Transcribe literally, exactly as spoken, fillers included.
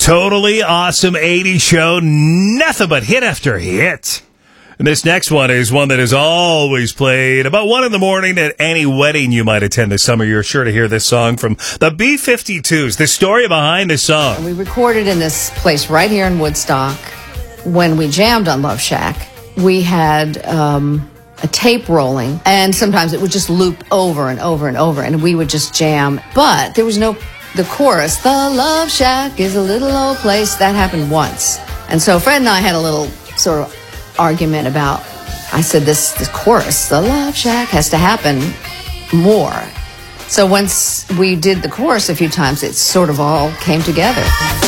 Totally awesome eighties show. Nothing but hit after hit. And this next one is one that is always played about one in the morning at any wedding you might attend this summer. You're sure to hear this song from the B fifty-twos. The story behind this song. We recorded in this place right here in Woodstock. When we jammed on Love Shack, we had um, a tape rolling, and sometimes it would just loop over and over and over, and we would just jam. But there was no, the chorus, the Love Shack is a little old place, that happened once. And so Fred and I had a little sort of argument about, I said, this, this chorus, the Love Shack, has to happen more. So once we did the chorus a few times, it sort of all came together.